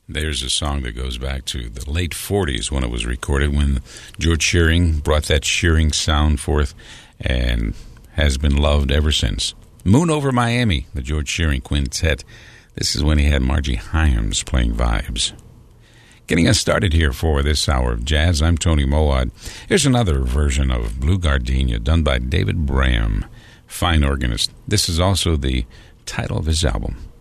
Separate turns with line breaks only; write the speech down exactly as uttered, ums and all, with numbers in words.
There's a song that goes back to the late forties when it was recorded, when George Shearing brought that Shearing sound forth and has been loved ever since. Moon Over Miami, the George Shearing Quintet. This is when he had Margie Hyams playing vibes. Getting us started here for this hour of jazz, I'm Tony Moad. Here's another version of Blue Gardenia done by David Braham, fine organist. This is also the title of his album,